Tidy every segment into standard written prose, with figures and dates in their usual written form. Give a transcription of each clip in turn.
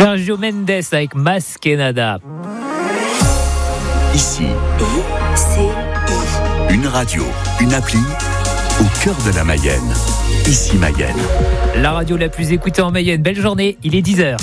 Sergio Mendes avec Mas que Nada. Ici, une radio, une appli au cœur de la Mayenne. Ici Mayenne. La radio la plus écoutée en Mayenne. Belle journée, il est 10h.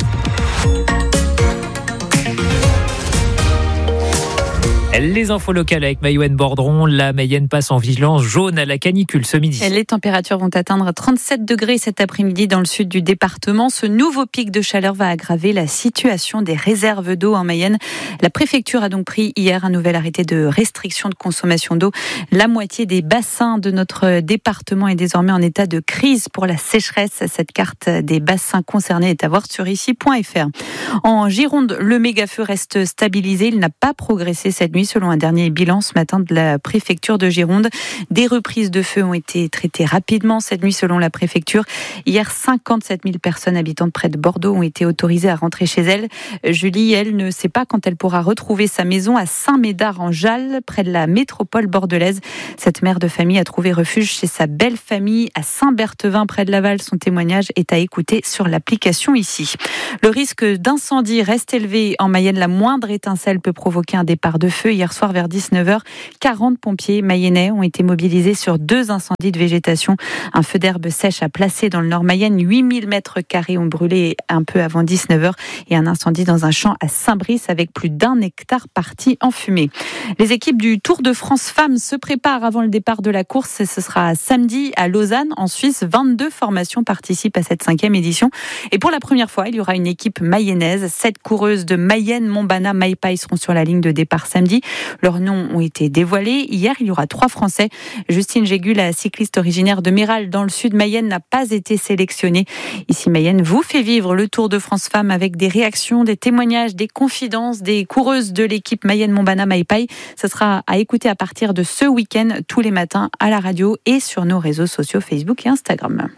Les infos locales avec Mayouen Bordron. La Mayenne passe en vigilance jaune à la canicule ce midi. Les températures vont atteindre 37 degrés cet après-midi dans le sud du département. Ce nouveau pic de chaleur va aggraver la situation des réserves d'eau en Mayenne. La préfecture a donc pris hier un nouvel arrêté de restriction de consommation d'eau. La moitié des bassins de notre département est désormais en état de crise pour la sécheresse. Cette carte des bassins concernés est à voir sur ici.fr. En Gironde, le méga-feu reste stabilisé. Il n'a pas progressé cette nuit selon un dernier bilan ce matin de la préfecture de Gironde. Des reprises de feu ont été traitées rapidement cette nuit selon la préfecture. Hier, 57 000 personnes habitant près de Bordeaux ont été autorisées à rentrer chez elles. Julie, elle, ne sait pas quand elle pourra retrouver sa maison à Saint-Médard en Jalles, près de la métropole bordelaise. Cette mère de famille a trouvé refuge chez sa belle famille à Saint-Berthevin près de Laval. Son témoignage est à écouter sur l'application ici. Le risque d'incendie reste élevé en Mayenne. La moindre étincelle peut provoquer un départ de feu. Hier soir vers 19h, 40 pompiers mayennais ont été mobilisés sur 2 incendies de végétation. Un feu d'herbe sèche a placé dans le nord Mayenne. 8000 mètres carrés ont brûlé un peu avant 19h et un incendie dans un champ à Saint-Brice avec plus d'1 hectare parti en fumée. Les équipes du Tour de France Femmes se préparent avant le départ de la course. Ce sera samedi à Lausanne en Suisse. 22 formations participent à cette 5e édition. Et pour la première fois, il y aura une équipe mayonnaise. 7 coureuses de Mayenne, Montbana, Maïpaï seront sur la ligne de départ samedi. Leurs noms ont été dévoilés. Hier, il y aura 3 Français. Justine Jégu, la cycliste originaire de Méral dans le sud Mayenne, n'a pas été sélectionnée. Ici Mayenne vous fait vivre le Tour de France Femmes avec des réactions, des témoignages, des confidences des coureuses de l'équipe Mayenne, Montbana, Maïpaï. Ce sera à écouter à partir de ce week-end, tous les matins à la radio et sur nos réseaux sociaux Facebook et Instagram.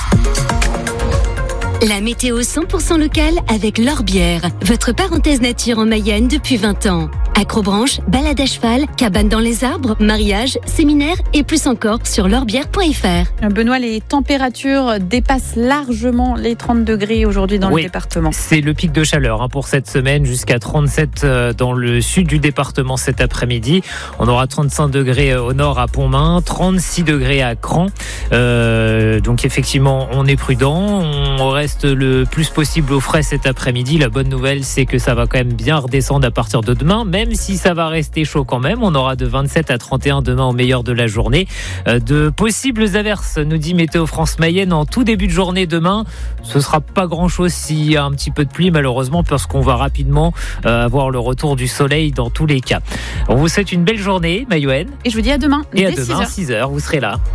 La météo 100% locale avec L'Orbière, votre parenthèse nature en Mayenne depuis 20 ans. Acrobranche, balade à cheval, cabane dans les arbres, mariage, séminaire et plus encore sur l'orbière.fr. Benoît, les températures dépassent largement les 30 degrés aujourd'hui dans le département. C'est le pic de chaleur pour cette semaine, jusqu'à 37 dans le sud du département cet après-midi. On aura 35 degrés au nord à Pontmain, 36 degrés à Cran. Donc effectivement, on est prudent, on reste le plus possible au frais cet après-midi. La bonne nouvelle, c'est que ça va quand même bien redescendre à partir de demain, même si ça va rester chaud quand même. On aura de 27 à 31 demain au meilleur de la journée. De possibles averses, nous dit Météo France Mayenne, en tout début de journée demain. Ce sera pas grand-chose s'il y a un petit peu de pluie, malheureusement, parce qu'on va rapidement avoir le retour du soleil dans tous les cas. On vous souhaite une belle journée, Mayouen. Et je vous dis à demain. Et à demain, 6h, vous serez là.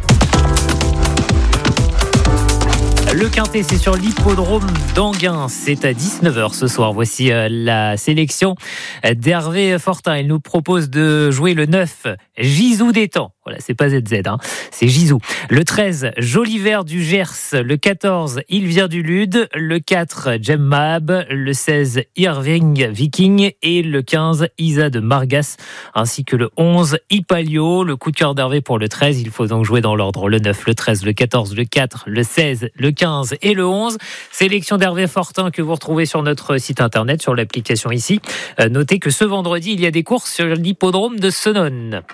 Le Quintet, c'est sur l'hippodrome d'Anguin. C'est à 19h ce soir. Voici la sélection d'Hervé Fortin. Il nous propose de jouer le 9, Gisou d'Étang. Voilà, c'est pas ZZ, c'est Gisou. Le 13, Joli Vert du Gers. Le 14, Il vient du Lude. Le 4, Jemmab. Le 16, Irving Viking. Et le 15, Isa de Margas. Ainsi que le 11, Ipalio. Le coup de cœur d'Hervé pour le 13. Il faut donc jouer dans l'ordre. Le 9, le 13, le 14, le 4, le 16, le 15 et le 11. Sélection d'Hervé Fortin que vous retrouvez sur notre site internet, sur l'application ici. Notez que ce vendredi, il y a des courses sur l'hippodrome de Senones.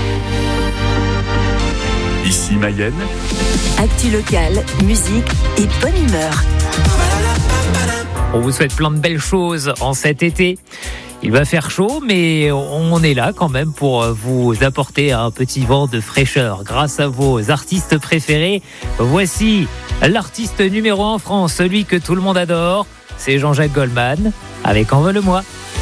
Ici Mayenne. Actu locale, musique et bonne humeur. On vous souhaite plein de belles choses en cet été. Il va faire chaud, mais on est là quand même pour vous apporter un petit vent de fraîcheur grâce à vos artistes préférés. Voici l'artiste numéro 1 en France, celui que tout le monde adore, c'est Jean-Jacques Goldman avec Envole-moi.